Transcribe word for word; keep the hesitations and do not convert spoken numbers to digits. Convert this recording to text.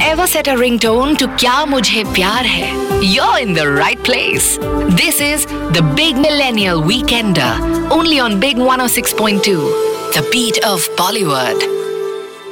ever set a ringtone to Kya Mujhe Pyar Hai? You're in the right place. This is the Big Millennial Weekender, only on Big one oh six point two, the beat of Bollywood.